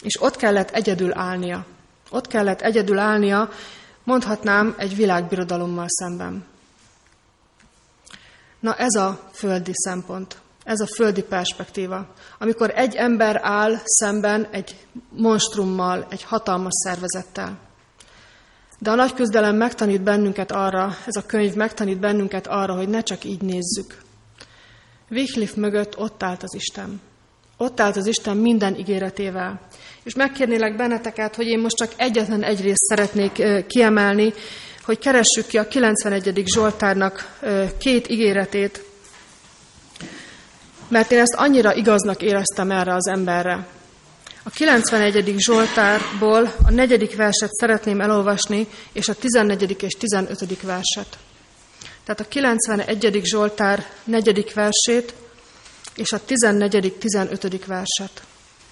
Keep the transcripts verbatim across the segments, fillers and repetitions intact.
És ott kellett egyedül állnia. Ott kellett egyedül állnia, mondhatnám, egy világbirodalommal szemben. Na ez a földi szempont, ez a földi perspektíva, amikor egy ember áll szemben egy monstrummal, egy hatalmas szervezettel. De a nagy küzdelem megtanít bennünket arra, ez a könyv megtanít bennünket arra, hogy ne csak így nézzük. Wycliffe mögött ott állt az Isten. Ott állt az Isten minden ígéretével. És megkérnélek benneteket, hogy én most csak egyetlen egy részt szeretnék kiemelni, hogy keressük ki a kilencvenegyedik Zsoltárnak két ígéretét, mert én ezt annyira igaznak éreztem erre az emberre. A kilencvenegyedik Zsoltárból a negyedik verset szeretném elolvasni, és a tizennegyedik és tizenötödik verset. Tehát a kilencvenegyedik Zsoltár negyedik versét, és a tizennegyedik tizenötödik verset.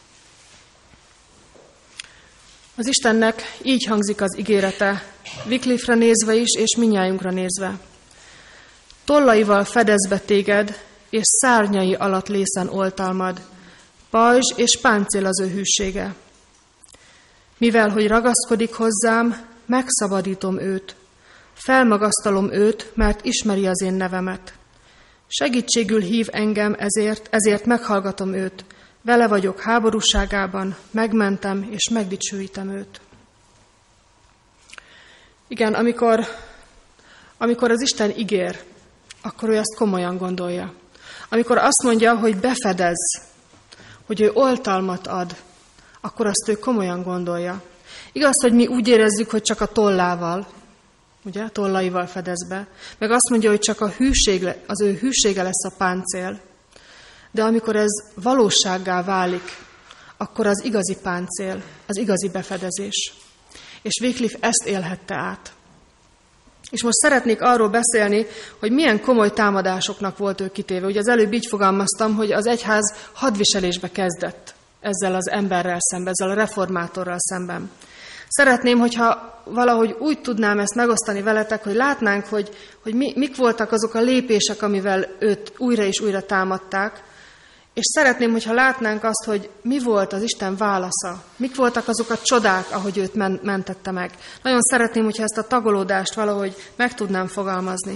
Az Istennek így hangzik az ígérete, Wycliffe-re nézve is, és mindnyájunkra nézve. Tollaival fedez be téged, és szárnyai alatt lészen oltalmad, pajzs és páncél az ő hűsége. Mivel, hogy ragaszkodik hozzám, megszabadítom őt, felmagasztalom őt, mert ismeri az én nevemet. Segítségül hív engem, ezért, ezért meghallgatom őt, vele vagyok háborúságában, megmentem és megdicsőítem őt. Igen, amikor, amikor az Isten ígér, akkor ő ezt komolyan gondolja. Amikor azt mondja, hogy befedez, hogy ő oltalmat ad, akkor azt ő komolyan gondolja. Igaz, hogy mi úgy érezzük, hogy csak a tollával, ugye, tollaival fedez be, meg azt mondja, hogy csak a hűség, az ő hűsége lesz a páncél, de amikor ez valósággá válik, akkor az igazi páncél, az igazi befedezés. És Wycliffe ezt élhette át. És most szeretnék arról beszélni, hogy milyen komoly támadásoknak volt ő kitéve. Ugye az előbb így fogalmaztam, hogy az egyház hadviselésbe kezdett ezzel az emberrel szemben, ezzel a reformátorral szemben. Szeretném, hogyha valahogy úgy tudnám ezt megosztani veletek, hogy látnánk, hogy, hogy mi, mik voltak azok a lépések, amivel őt újra és újra támadták, és szeretném, hogyha látnánk azt, hogy mi volt az Isten válasza, mik voltak azok a csodák, ahogy őt men- mentette meg. Nagyon szeretném, hogyha ezt a tagolódást valahogy meg tudnám fogalmazni.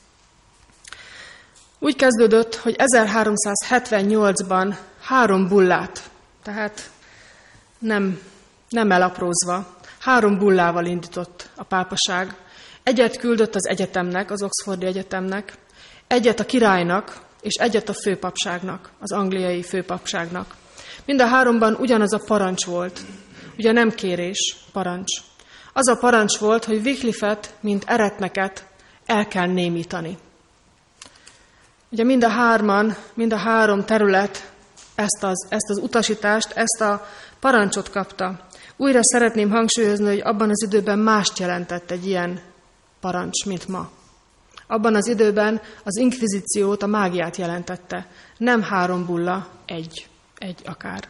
Úgy kezdődött, hogy ezerháromszázhetvennyolcban három bullát, tehát nem, nem elaprózva, három bullával indított a pápaság. Egyet küldött az egyetemnek, az Oxfordi Egyetemnek, egyet a királynak, és egyet a főpapságnak, az angliai főpapságnak. Mind a háromban ugyanaz a parancs volt. Ugye nem kérés, parancs. Az a parancs volt, hogy Wycliffe-et, mint eretneket el kell némítani. Ugye mind a hárman, mind a három terület ezt az, ezt az utasítást, ezt a parancsot kapta. Újra szeretném hangsúlyozni, hogy abban az időben mást jelentett egy ilyen parancs, mint ma. Abban az időben az inkvizíciót, a mágiát jelentette. Nem három bulla, egy. Egy akár.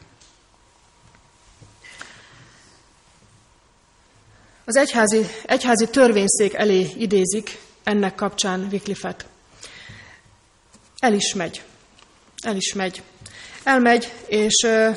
Az egyházi, egyházi törvényszék elé idézik ennek kapcsán Wycliffe-et. El is megy. El is megy. Elmegy, és ö,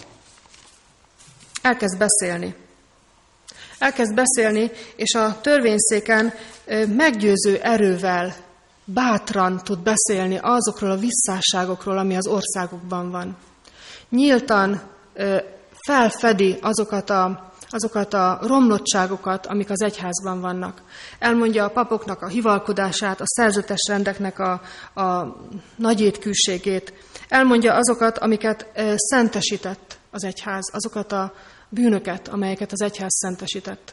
elkezd beszélni. Elkezd beszélni, és a törvényszéken meggyőző erővel, bátran tud beszélni azokról a visszásságokról, ami az országokban van. Nyíltan felfedi azokat a, azokat a romlottságokat, amik az egyházban vannak. Elmondja a papoknak a hivalkodását, a szerzetes rendeknek a, a nagyétkűségét. Elmondja azokat, amiket szentesített az egyház, azokat a bűnöket, amelyeket az egyház szentesített.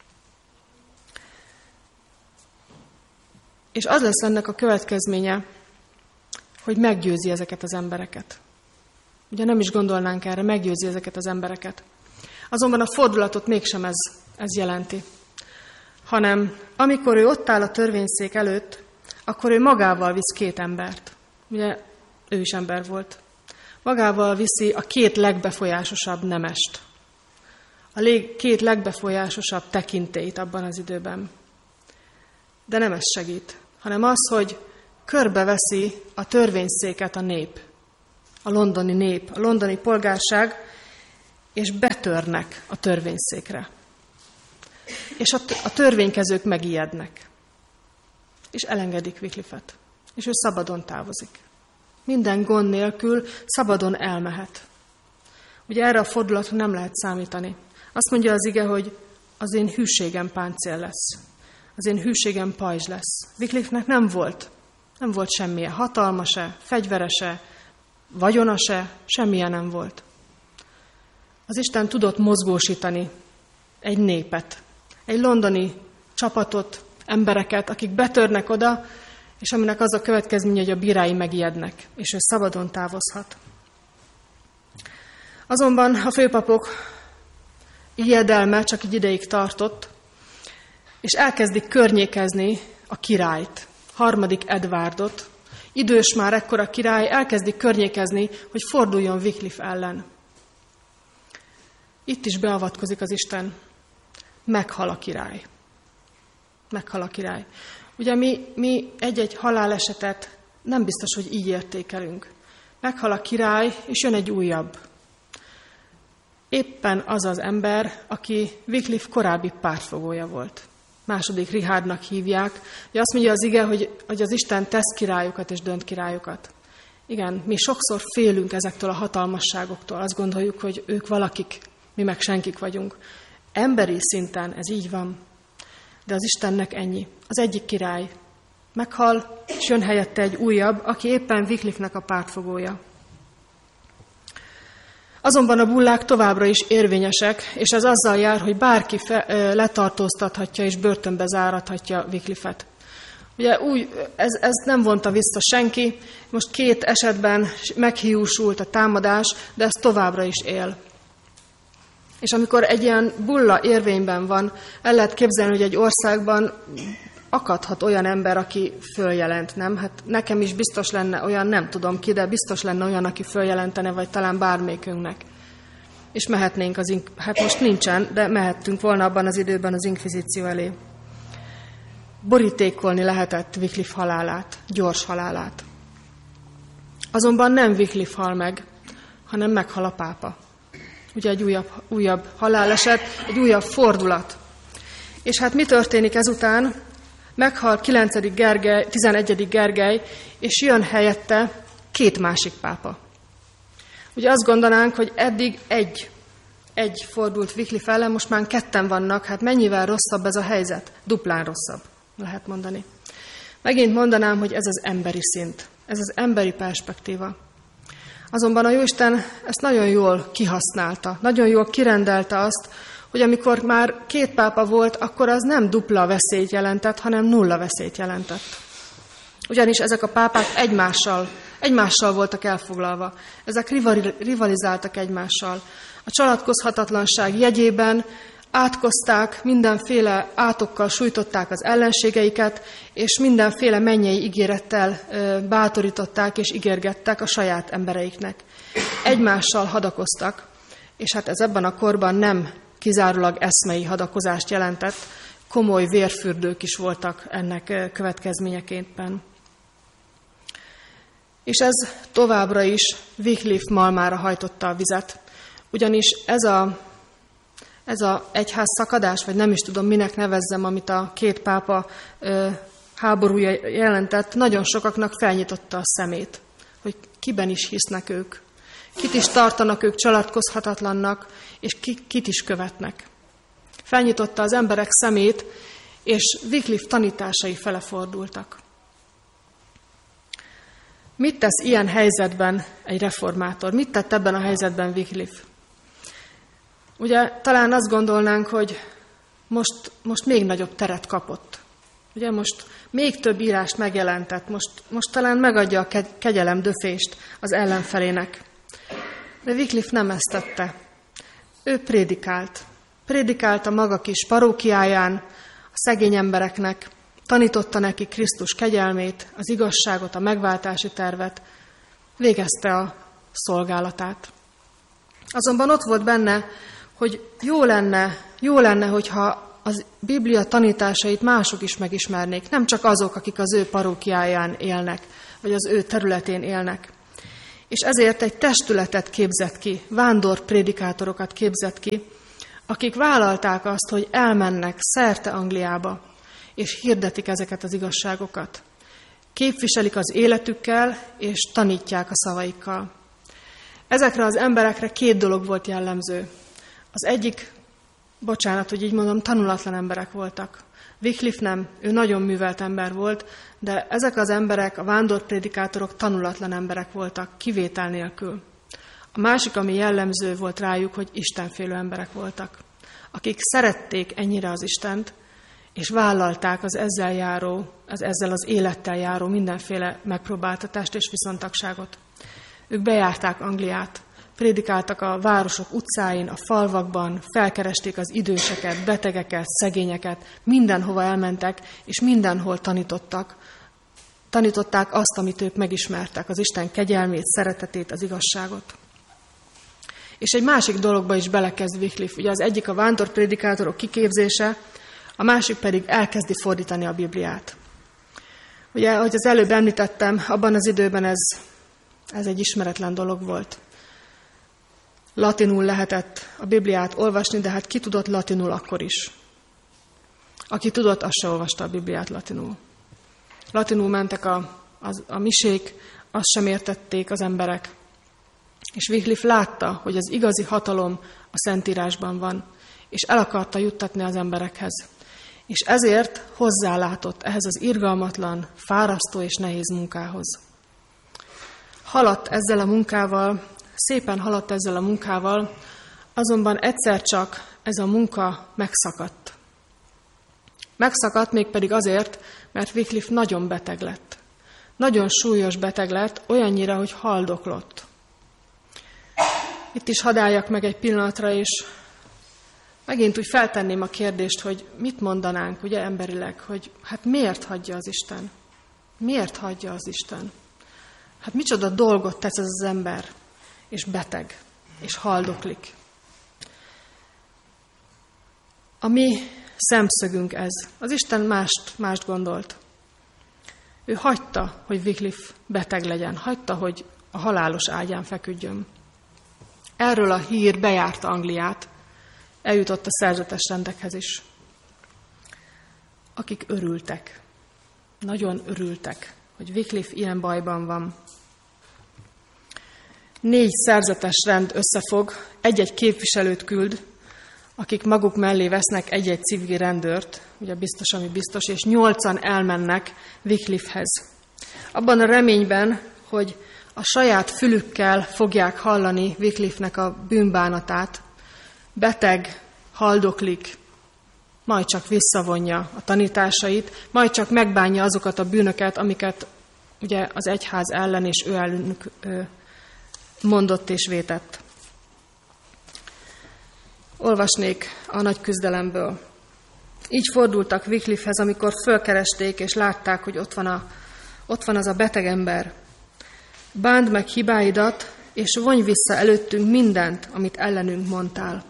És az lesz ennek a következménye, hogy meggyőzi ezeket az embereket. Ugye nem is gondolnánk erre, meggyőzi ezeket az embereket. Azonban a fordulatot mégsem ez, ez jelenti. Hanem amikor ő ott áll a törvényszék előtt, akkor ő magával visz két embert. Ugye ő is ember volt. Magával viszi a két legbefolyásosabb nemest. A lég, két legbefolyásosabb tekintélyt abban az időben. De nem ez segít, hanem az, hogy körbeveszi a törvényszéket a nép, a londoni nép, a londoni polgárság, és betörnek a törvényszékre. És a törvénykezők megijednek. És elengedik Wycliffe-et. És ő szabadon távozik. Minden gond nélkül szabadon elmehet. Ugye erre a fordulatra nem lehet számítani. Azt mondja az ige, hogy az én hűségem páncél lesz. Az én hűségem pajzs lesz. Wycliffe-nek nem volt. Nem volt semmilyen hatalma se, fegyvere se, vagyona se, semmilyen nem volt. Az Isten tudott mozgósítani egy népet, egy londoni csapatot, embereket, akik betörnek oda, és aminek az a következménye, hogy a bírái megijednek, és ő szabadon távozhat. Azonban a főpapok ijedelme csak egy ideig tartott, és elkezdik környékezni a királyt, harmadik Edwardot. Idős már ekkora király, elkezdik környékezni, hogy forduljon Wycliffe ellen. Itt is beavatkozik az Isten. Meghal a király. Meghal a király. Ugye mi, mi egy-egy halálesetet nem biztos, hogy így értékelünk. Meghal a király, és jön egy újabb. Éppen az az ember, aki Wycliffe korábbi pártfogója volt. Második Richardnak hívják. Ugye azt mondja az ige, hogy, hogy az Isten tesz királyokat és dönt királyokat. Igen, mi sokszor félünk ezektől a hatalmasságoktól. Azt gondoljuk, hogy ők valakik, mi meg senkik vagyunk. Emberi szinten ez így van. De az Istennek ennyi. Az egyik király meghal, és jön helyette egy újabb, aki éppen Wycliffe-nek a pártfogója. Azonban a bullák továbbra is érvényesek, és ez azzal jár, hogy bárki fe, letartóztathatja és börtönbe zárathatja Wycliffe-et. Ugye úgy, ez, ez nem vonta vissza senki, most két esetben meghiúsult a támadás, de ez továbbra is él. És amikor egy ilyen bulla érvényben van, el lehet képzelni, hogy egy országban akadhat olyan ember, aki följelent, nem? Hát nekem is biztos lenne olyan, nem tudom ki, de biztos lenne olyan, aki följelentene, vagy talán bármelyikünknek. És mehetnénk az, ink- hát most nincsen, de mehettünk volna abban az időben az inkvizíció elé. Borítékolni lehetett Wycliffe halálát, gyors halálát. Azonban nem Wycliffe hal meg, hanem meghal a pápa. Ugye egy újabb, újabb haláleset, egy újabb fordulat. És hát mi történik ezután? Meghal kilencedik Gergely, tizenegyedik Gergely, és jön helyette két másik pápa. Ugye azt gondolnánk, hogy eddig egy, egy fordult Wycliffe ellen, most már ketten vannak, hát mennyivel rosszabb ez a helyzet? Duplán rosszabb, lehet mondani. Megint mondanám, hogy ez az emberi szint, ez az emberi perspektíva. Azonban a Jóisten ezt nagyon jól kihasználta, nagyon jól kirendelte azt, hogy amikor már két pápa volt, akkor az nem dupla veszélyt jelentett, hanem nulla veszélyt jelentett. Ugyanis ezek a pápák egymással, egymással voltak elfoglalva. Ezek rivalizáltak egymással. A csalatkozhatatlanság jegyében átkozták, mindenféle átokkal sújtották az ellenségeiket, és mindenféle mennyei ígérettel bátorították és ígérgettek a saját embereiknek. Egymással hadakoztak, és hát ez ebben a korban nem kizárólag eszmei hadakozást jelentett, komoly vérfürdők is voltak ennek következményeképpen. És ez továbbra is Wycliffe malmára hajtotta a vizet, ugyanis ez a, ez a egyház szakadás, vagy nem is tudom minek nevezzem, amit a két pápa ö, háborúja jelentett, nagyon sokaknak felnyitotta a szemét, hogy kiben is hisznek ők. Kit is tartanak ők csalatkozhatatlannak, és kit is követnek. Felnyitotta az emberek szemét, és Wycliffe tanításai fele fordultak. Mit tesz ilyen helyzetben egy reformátor? Mit tett ebben a helyzetben Wycliffe? Ugye talán azt gondolnánk, hogy most, most még nagyobb teret kapott. Ugye most még több írást megjelentett, most, most talán megadja a kegyelem döfést az ellenfelének. De Wycliffe nem ezt tette. Ő prédikált. Prédikált a maga kis parókiáján, a szegény embereknek, tanította neki Krisztus kegyelmét, az igazságot, a megváltási tervet, végezte a szolgálatát. Azonban ott volt benne, hogy jó lenne, jó lenne, hogyha az Biblia tanításait mások is megismernék, nem csak azok, akik az ő parókiáján élnek, vagy az ő területén élnek. és ezért egy testületet képzett ki, vándorprédikátorokat képzett ki, akik vállalták azt, hogy elmennek szerte Angliába, és hirdetik ezeket az igazságokat. Képviselik az életükkel, és tanítják a szavaikkal. Ezekre az emberekre két dolog volt jellemző. Az egyik, bocsánat, hogy így mondom, tanulatlan emberek voltak. Wycliffe nem, ő nagyon művelt ember volt, de ezek az emberek, a vándorprédikátorok tanulatlan emberek voltak, kivétel nélkül. A másik, ami jellemző volt rájuk, hogy istenfélő emberek voltak, akik szerették ennyire az Istent, és vállalták az ezzel járó, az ezzel az élettel járó mindenféle megpróbáltatást és viszontagságot. Ők bejárták Angliát, prédikáltak a városok utcáin, a falvakban, felkeresték az időseket, betegeket, szegényeket, mindenhova elmentek, és mindenhol tanítottak. Tanították azt, amit ők megismertek, az Isten kegyelmét, szeretetét, az igazságot. És egy másik dologba is belekezd Wycliffe. Ugye az egyik a vándorprédikátorok kiképzése, a másik pedig elkezdi fordítani a Bibliát. Ugye, ahogy az előbb említettem, abban az időben ez, ez egy ismeretlen dolog volt. Latinul lehetett a Bibliát olvasni, de hát ki tudott latinul akkor is. Aki tudott, az se olvasta a Bibliát latinul. Latinul mentek a, a, a misék, azt sem értették az emberek. És Wycliffe látta, hogy az igazi hatalom a Szentírásban van, és el akarta juttatni az emberekhez. És ezért hozzálátott ehhez az irgalmatlan, fárasztó és nehéz munkához. Haladt ezzel a munkával, szépen haladt ezzel a munkával, azonban egyszer csak ez a munka megszakadt. Megszakadt mégpedig azért, mert Wycliffe nagyon beteg lett. Nagyon súlyos beteg lett, olyannyira, hogy haldoklott. Itt is hadd álljak meg egy pillanatra, és megint úgy feltenném a kérdést, hogy mit mondanánk, ugye emberileg, hogy hát miért hagyja az Isten? Miért hagyja az Isten? Hát micsoda dolgot tesz ez az ember, és beteg, és haldoklik. A mi szemszögünk ez. Az Isten mást, mást gondolt. Ő hagyta, hogy Wycliffe beteg legyen, hagyta, hogy a halálos ágyán feküdjön. Erről a hír bejárta Angliát, eljutott a szerzetes rendekhez is, akik örültek. Nagyon örültek, hogy Wycliffe ilyen bajban van. Négy szerzetes rend összefog, egy-egy képviselőt küld, akik maguk mellé vesznek egy-egy civil rendőrt, ugye biztos, ami biztos, és nyolcan elmennek Wycliffehez. Abban a reményben, hogy a saját fülükkel fogják hallani Wycliffe-nek a bűnbánatát, beteg, haldoklik, majd csak visszavonja a tanításait, majd csak megbánja azokat a bűnöket, amiket ugye az egyház ellen és ő ellenük mondott és vétett. Olvasnék a nagy küzdelemből. Így fordultak Wycliffehez, amikor fölkeresték és látták, hogy ott van, a, ott van az a beteg ember. Bánd meg hibáidat, és vonj vissza előttünk mindent, amit ellenünk mondtál.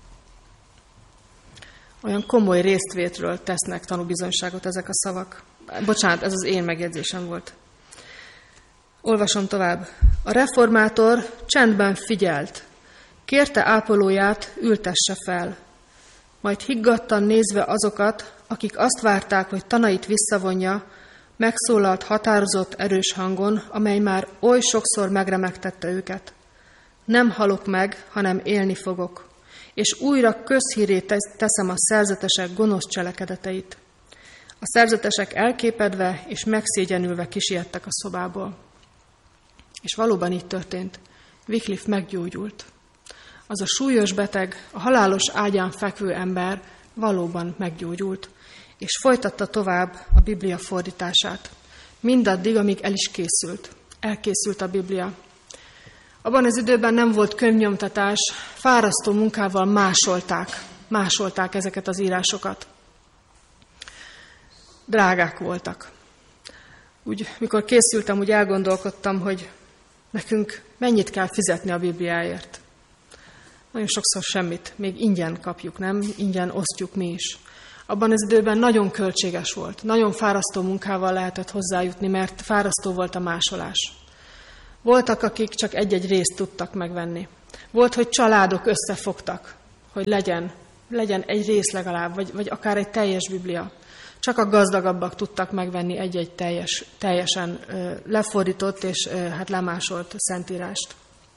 Olyan komoly résztvétről tesznek tanúbizonyságot ezek a szavak. Bocsánat, ez az én megjegyzésem volt. Olvasom tovább. A reformátor csendben figyelt. Kérte ápolóját, ültesse fel. Majd higgadtan nézve azokat, akik azt várták, hogy tanait visszavonja, megszólalt határozott, erős hangon, amely már oly sokszor megremegtette őket. Nem halok meg, hanem élni fogok, és újra közhírré teszem a szerzetesek gonosz cselekedeteit. A szerzetesek elképedve és megszégyenülve kisiettek a szobából. És valóban így történt. Wycliffe meggyógyult. Az a súlyos beteg, a halálos ágyán fekvő ember valóban meggyógyult, és folytatta tovább a Biblia fordítását. Mindaddig, amíg el is készült. Elkészült a Biblia. Abban az időben nem volt könyvnyomtatás, fárasztó munkával másolták, másolták ezeket az írásokat. Drágák voltak. Úgy, mikor készültem, úgy elgondolkodtam, hogy nekünk mennyit kell fizetni a Bibliáért. Nagyon sokszor semmit, még ingyen kapjuk, nem? Ingyen osztjuk mi is. Abban az időben nagyon költséges volt, nagyon fárasztó munkával lehetett hozzájutni, mert fárasztó volt a másolás. Voltak, akik csak egy-egy részt tudtak megvenni. Volt, hogy családok összefogtak, hogy legyen, legyen egy rész legalább, vagy, vagy akár egy teljes Biblia. Csak a gazdagabbak tudtak megvenni egy-egy teljes, teljesen ö, lefordított és ö, hát lemásolt szentírást.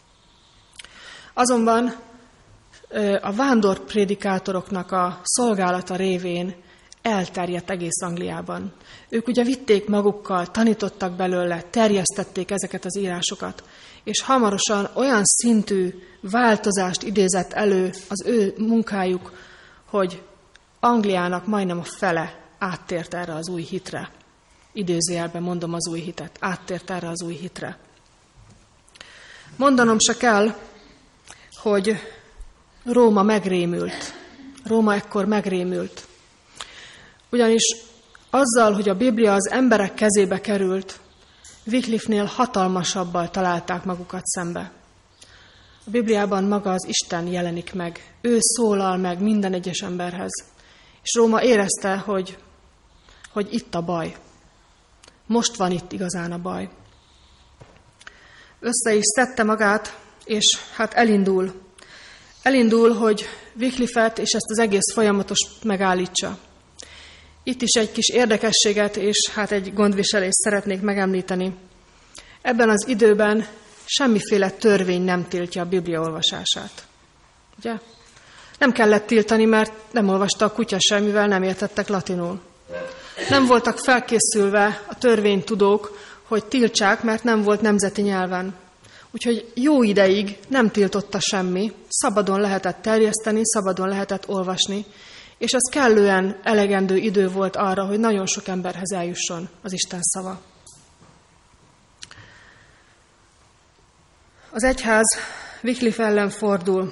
Azonban ö, a vándorprédikátoroknak a szolgálata révén elterjedt egész Angliában. Ők ugye vitték magukkal, tanítottak belőle, terjesztették ezeket az írásokat, és hamarosan olyan szintű változást idézett elő az ő munkájuk, hogy Angliának majdnem a fele áttért erre az új hitre. Idézőjelben mondom az új hitet. Áttért erre az új hitre. Mondanom se kell, hogy Róma megrémült. Róma ekkor megrémült. Ugyanis azzal, hogy a Biblia az emberek kezébe került, Wycliffe-nél hatalmasabbal találták magukat szembe. A Bibliában maga az Isten jelenik meg. Ő szólal meg minden egyes emberhez. És Róma érezte, hogy, hogy itt a baj. Most van itt igazán a baj. Össze is szedte magát, és hát elindul. Elindul, hogy Wycliffe-et és ezt az egész folyamatos megállítsa. Itt is egy kis érdekességet és hát egy gondviselést szeretnék megemlíteni. Ebben az időben semmiféle törvény nem tiltja a Biblia olvasását. Ugye? Nem kellett tiltani, mert nem olvasta a kutya sem, mivel nem értettek latinul. Nem voltak felkészülve a törvénytudók, hogy tiltsák, mert nem volt nemzeti nyelven. Úgyhogy jó ideig nem tiltotta semmi, szabadon lehetett terjeszteni, szabadon lehetett olvasni, és az kellően elegendő idő volt arra, hogy nagyon sok emberhez eljusson az Isten szava. Az egyház Wycliffe ellen fordul.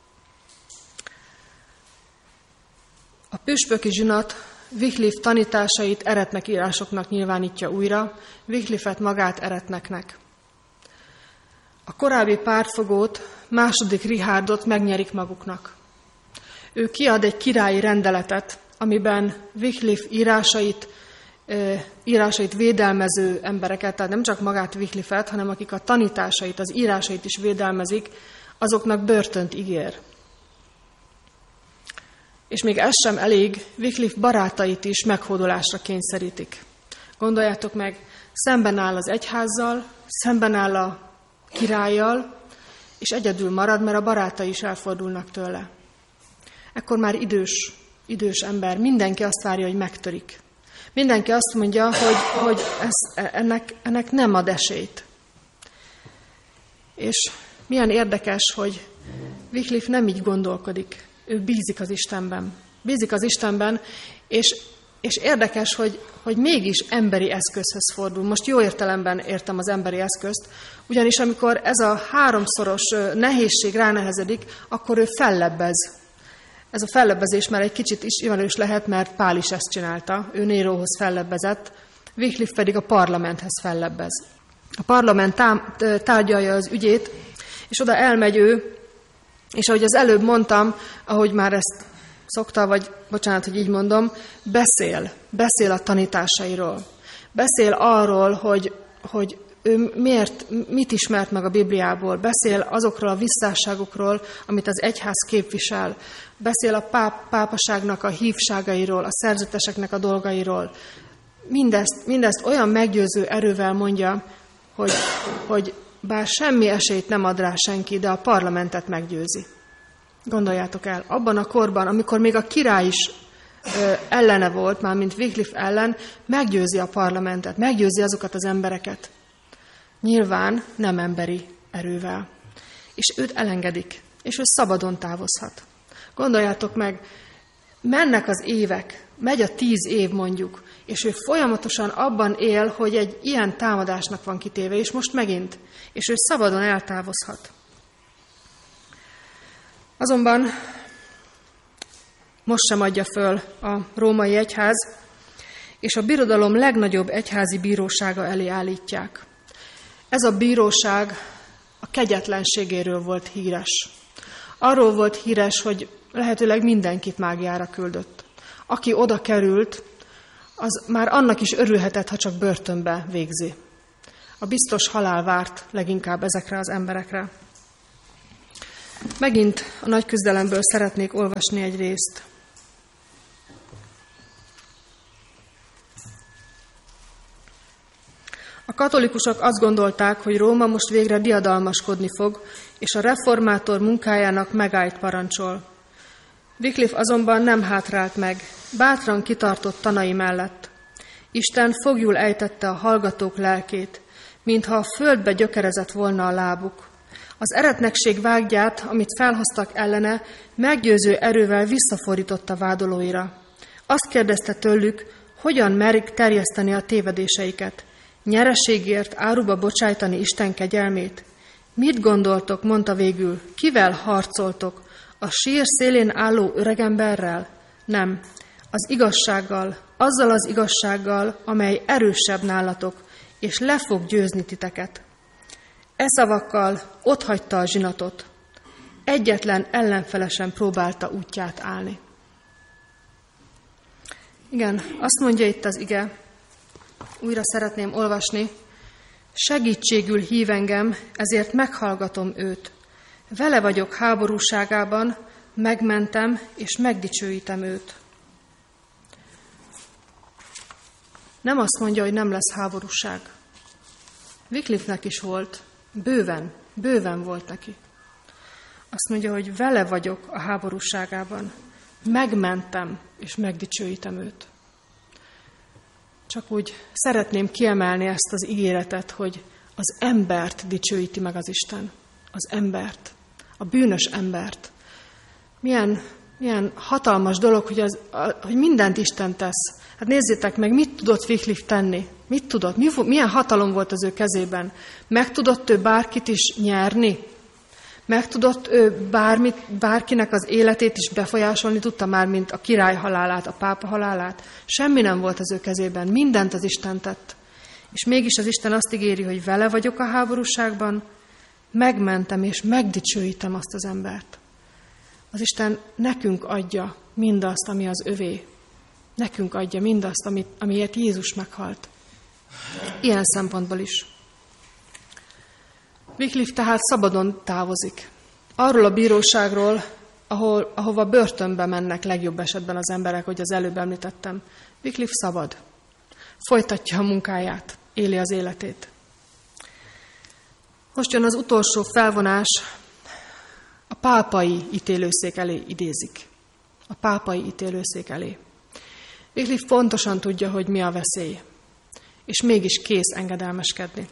A püspöki zsinat Wycliffe tanításait eretnek írásoknak nyilvánítja újra, Wycliffe-et magát eretneknek. A korábbi pártfogót, második Richardot megnyerik maguknak. Ő kiad egy királyi rendeletet, amiben Wycliffe írásait, írásait védelmező embereket, tehát nem csak magát Wycliffe-et, hanem akik a tanításait, az írásait is védelmezik, azoknak börtönt ígér. És még ez sem elég, Wycliffe barátait is meghódolásra kényszerítik. Gondoljátok meg, szemben áll az egyházzal, szemben áll a királlyal, és egyedül marad, mert a barátai is elfordulnak tőle. Ekkor már idős, idős ember, mindenki azt várja, hogy megtörik. Mindenki azt mondja, hogy, hogy ez, ennek, ennek nem ad esélyt. És milyen érdekes, hogy Wycliffe nem így gondolkodik. Ő bízik az Istenben. Bízik az Istenben, és, és érdekes, hogy, hogy mégis emberi eszközhöz fordul. Most jó értelemben értem az emberi eszközt, ugyanis amikor ez a háromszoros nehézség ránehezedik, akkor ő fellebbez. Ez a fellebbezés már egy kicsit ismerős lehet, mert Pál is ezt csinálta. Ő Néróhoz fellebbezett, Wycliffe pedig a parlamenthez fellebbez. A parlament tám- tárgyalja az ügyét, és oda elmegy ő, és ahogy az előbb mondtam, ahogy már ezt szokta, vagy bocsánat, hogy így mondom, beszél, beszél a tanításairól. Beszél arról, hogy, hogy ő miért, mit ismert meg a Bibliából, beszél azokról a visszásságokról, amit az egyház képvisel, beszél a páp, pápaságnak a hívságairól, a szerzeteseknek a dolgairól. Mindezt, mindezt olyan meggyőző erővel mondja, hogy, hogy bár semmi esélyt nem ad rá senki, de a parlamentet meggyőzi. Gondoljátok el, abban a korban, amikor még a király is ö, ellene volt, mármint Wycliffe ellen, meggyőzi a parlamentet, meggyőzi azokat az embereket. Nyilván nem emberi erővel. És őt elengedik, és ő szabadon távozhat. Gondoljátok meg, mennek az évek, megy a tíz év mondjuk, és ő folyamatosan abban él, hogy egy ilyen támadásnak van kitéve, és most megint, és ő szabadon eltávozhat. Azonban most sem adja föl a római egyház, és a birodalom legnagyobb egyházi bírósága elé állítják. Ez a bíróság a kegyetlenségéről volt híres. Arról volt híres, hogy lehetőleg mindenkit mágiára küldött. Aki oda került, az már annak is örülhetett, ha csak börtönbe végzi. A biztos halál várt leginkább ezekre az emberekre. Megint a nagy küzdelemből szeretnék olvasni egy részt. A katolikusok azt gondolták, hogy Róma most végre diadalmaskodni fog, és a reformátor munkájának megállt parancsol. Wycliffe azonban nem hátrált meg, bátran kitartott tanai mellett. Isten foglyul ejtette a hallgatók lelkét, mintha a földbe gyökerezett volna a lábuk. Az eretnekség vágyát, amit felhoztak ellene, meggyőző erővel visszafordította vádolóira. Azt kérdezte tőlük, hogyan merik terjeszteni a tévedéseiket, nyereségért áruba bocsájtani Isten kegyelmét. Mit gondoltok, mondta végül, kivel harcoltok? A sír szélén álló öregemberrel? Nem, az igazsággal, azzal az igazsággal, amely erősebb nálatok, és le fog győzni titeket. E szavakkal otthagyta a zsinatot. Egyetlen ellenfelesen próbálta útját állni. Igen, azt mondja itt az ige, újra szeretném olvasni, segítségül hív engem, ezért meghallgatom őt. Vele vagyok háborúságában, megmentem és megdicsőítem őt. Nem azt mondja, hogy nem lesz háborúság. Wycliffenek is volt, bőven, bőven volt neki. Azt mondja, hogy vele vagyok a háborúságában, megmentem és megdicsőítem őt. Csak úgy szeretném kiemelni ezt az ígéretet, hogy az embert dicsőíti meg az Isten. Az embert, a bűnös embert. Milyen, milyen hatalmas dolog, hogy, az, a, hogy mindent Isten tesz. Hát nézzétek meg, mit tudott Wycliffe tenni? Mit tudott? Mi, milyen hatalom volt az ő kezében? Meg tudott ő bárkit is nyerni? Meg tudott ő bármit, bárkinek az életét is befolyásolni? Tudta már, mint a király halálát, a pápa halálát? Semmi nem volt az ő kezében. Mindent az Isten tett. És mégis az Isten azt ígéri, hogy vele vagyok a háborúságban, megmentem és megdicsőítem azt az embert. Az Isten nekünk adja mindazt, ami az övé. Nekünk adja mindazt, amit, amiért Jézus meghalt. Ilyen szempontból is. Wycliffe tehát szabadon távozik. Arról a bíróságról, ahol, ahova börtönbe mennek legjobb esetben az emberek, hogy az előbb említettem. Wycliffe szabad. Folytatja a munkáját, éli az életét. Most jön az utolsó felvonás, a pápai ítélőszék elé idézik. A pápai ítélőszék elé. Wycliffe pontosan tudja, hogy mi a veszély, és mégis kész engedelmeskedni.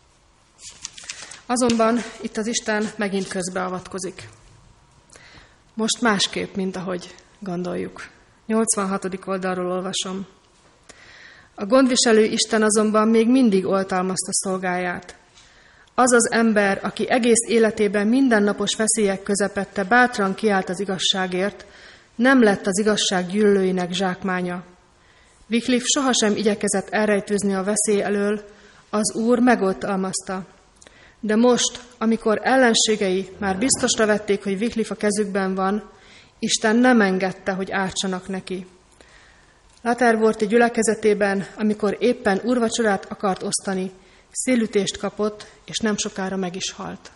Azonban itt az Isten megint közbeavatkozik. Most másképp, mint ahogy gondoljuk. nyolcvanhatodik oldalról olvasom. A gondviselő Isten azonban még mindig oltalmazta szolgáját. Az az ember, aki egész életében mindennapos veszélyek közepette bátran kiállt az igazságért, nem lett az igazság gyűlölőinek zsákmánya. Wycliffe sohasem igyekezett elrejtőzni a veszély elől, az Úr megoltalmazta. De most, amikor ellenségei már biztosra vették, hogy Wycliffe a kezükben van, Isten nem engedte, hogy ártsanak neki. Laterworthi gyülekezetében, amikor éppen úrvacsorát akart osztani, szélütést kapott, és nem sokára meg is halt.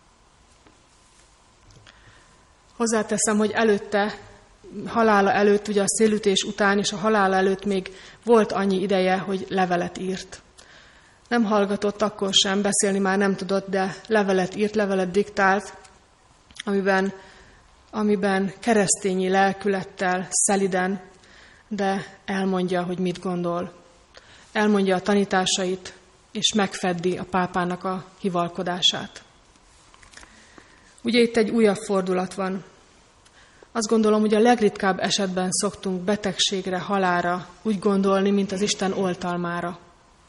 Hozzáteszem, hogy előtte, halála előtt, ugye a szélütés után és a halála előtt még volt annyi ideje, hogy levelet írt. Nem hallgatott akkor sem, beszélni már nem tudott, de levelet írt, levelet diktált, amiben, amiben keresztényi lelkülettel, szeliden, de elmondja, hogy mit gondol. Elmondja a tanításait, és megfeddi a pápának a hivalkodását. Ugye itt egy újabb fordulat van. Azt gondolom, hogy a legritkább esetben szoktunk betegségre, halálra úgy gondolni, mint az Isten oltalmára.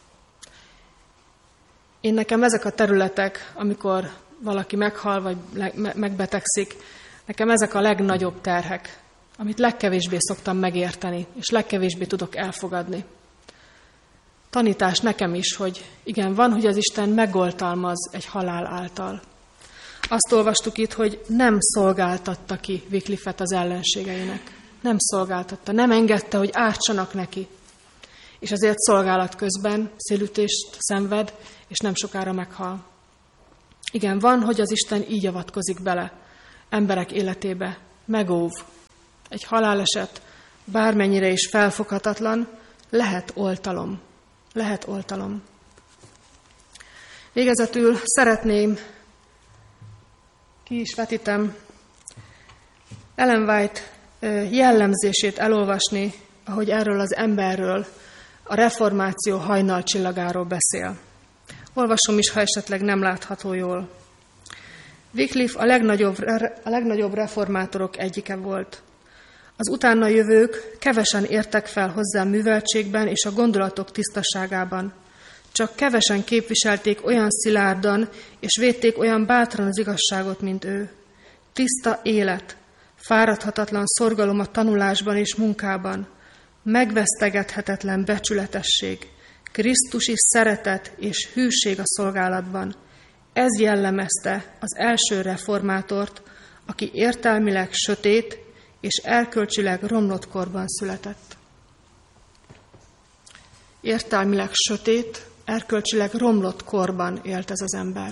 Én nekem ezek a területek, amikor valaki meghal, vagy megbetegszik, nekem ezek a legnagyobb terhek, amit legkevésbé szoktam megérteni, és legkevésbé tudok elfogadni. Tanítás nekem is, hogy igen, van, hogy az Isten megoltalmaz egy halál által. Azt olvastuk itt, hogy nem szolgáltatta ki Wycliffe-et az ellenségeinek. Nem szolgáltatta, nem engedte, hogy ártsanak neki. és ezért szolgálat közben szélütést szenved, és nem sokára meghal. Igen, van, hogy az Isten így avatkozik bele emberek életébe, megóv. Egy haláleset, bármennyire is felfoghatatlan, lehet oltalom. Lehet oltalom. Végezetül szeretném, ki is vetítem, Ellen White jellemzését elolvasni, ahogy erről az emberről, a reformáció hajnalcsillagáról beszél. Olvasom is, ha esetleg nem látható jól. Wycliffe a legnagyobb, a legnagyobb reformátorok egyike volt. Az utána jövők kevesen értek fel hozzá műveltségben és a gondolatok tisztaságában. Csak kevesen képviselték olyan szilárdan, és védték olyan bátran az igazságot, mint ő. Tiszta élet, fáradhatatlan szorgalom a tanulásban és munkában, megvesztegethetetlen becsületesség, krisztusi szeretet és hűség a szolgálatban. Ez jellemezte az első reformátort, aki értelmileg sötét és erkölcsileg romlott korban született. Értelmileg sötét, erkölcsileg romlott korban élt ez az ember.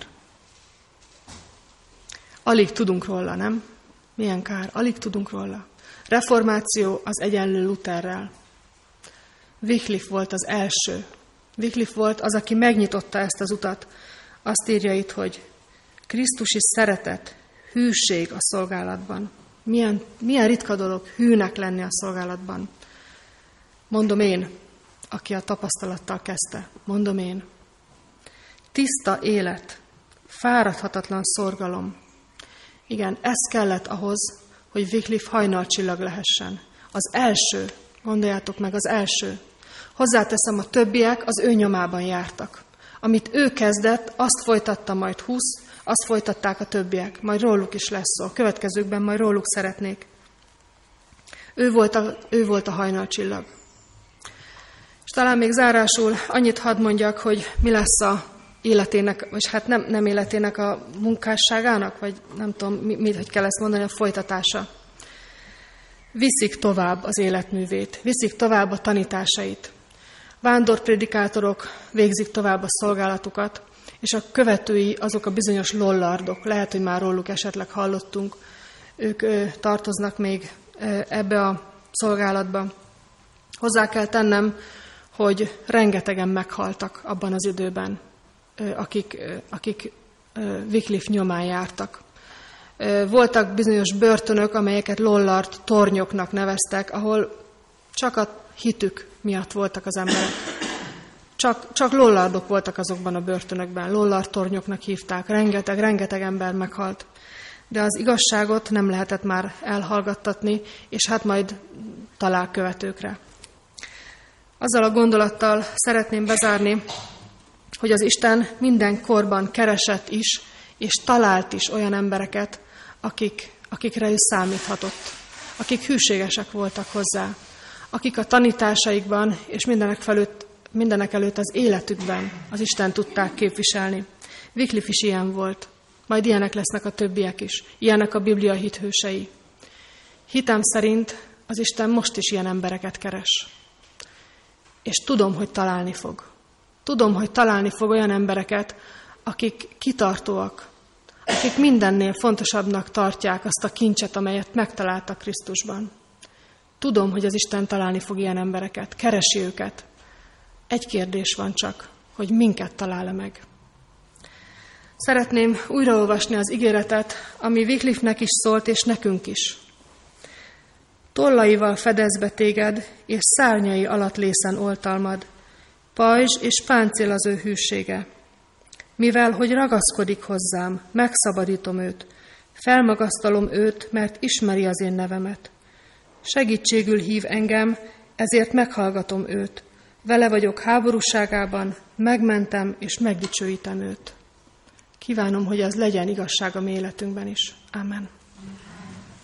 Alig tudunk róla, nem? Milyen kár, alig tudunk róla. Reformáció az egyenlő Lutherrel. Wycliffe volt az első. Wycliffe volt az, aki megnyitotta ezt az utat. Azt írja itt, hogy krisztusi szeretet, hűség a szolgálatban. Milyen, milyen ritka dolog hűnek lenni a szolgálatban. Mondom én, aki a tapasztalattal kezdte. Mondom én. Tiszta élet, fáradhatatlan szorgalom. Igen, ez kellett ahhoz, hogy Wycliffe hajnalcsillag lehessen. Az első, gondoljátok meg, az első. Hozzáteszem, a többiek az ő nyomában jártak. Amit ő kezdett, azt folytatta majd húsz, azt folytatták a többiek. Majd róluk is lesz szó. A következőkben majd róluk szeretnék. Ő volt a, ő volt a hajnalcsillag. És talán még zárásul annyit hadd mondjak, hogy mi lesz a életének, vagy hát nem, nem életének a munkásságának, vagy nem tudom, mit hogy kell ezt mondani, a folytatása. Viszik tovább az életművét, viszik tovább a tanításait. Vándorprédikátorok végzik tovább a szolgálatukat, és a követői azok a bizonyos lollardok, lehet, hogy már róluk esetleg hallottunk, ők ö, tartoznak még ö, ebbe a szolgálatba. Hozzá kell tennem, hogy rengetegen meghaltak abban az időben, ö, akik, ö, akik ö, Wycliffe nyomán jártak. Ö, voltak bizonyos börtönök, amelyeket lollard tornyoknak neveztek, ahol csak a hitük miatt voltak az emberek. Csak, csak lollardok voltak azokban a börtönökben, lollard tornyoknak hívták, rengeteg, rengeteg ember meghalt. De az igazságot nem lehetett már elhallgattatni, és hát majd talál követőkre. Azzal a gondolattal szeretném bezárni, hogy az Isten minden korban keresett is, és talált is olyan embereket, akik, akikre ő számíthatott, akik hűségesek voltak hozzá, akik a tanításaikban és mindenek, felőtt, mindenek előtt az életükben az Isten tudták képviselni. Wycliffe is ilyen volt, majd ilyenek lesznek a többiek is, ilyenek a Biblia hithősei. Hitem szerint az Isten most is ilyen embereket keres. És tudom, hogy találni fog. Tudom, hogy találni fog olyan embereket, akik kitartóak, akik mindennél fontosabbnak tartják azt a kincset, amelyet megtaláltak Krisztusban. Tudom, hogy az Isten találni fog ilyen embereket, keresi őket. Egy kérdés van csak, hogy minket talál-e meg. Szeretném újraolvasni az ígéretet, ami Wycliffe-nek is szólt, és nekünk is. Tollaival fedez be téged, és szárnyai alatt lészen oltalmad, pajzs és páncél az ő hűsége. Mivel, hogy ragaszkodik hozzám, megszabadítom őt, felmagasztalom őt, mert ismeri az én nevemet. Segítségül hív engem, ezért meghallgatom őt. Vele vagyok háborúságában, megmentem és megdicsőítem őt. Kívánom, hogy ez legyen igazság a mi életünkben is. Amen.